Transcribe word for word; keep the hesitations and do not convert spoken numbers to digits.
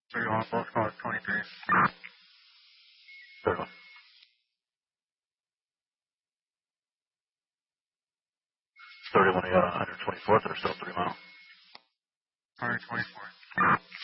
thirty-one, both call twenty-three. thirty-one. thirty-one, you got one hundred twenty-fourth or still three mile? one twenty-four.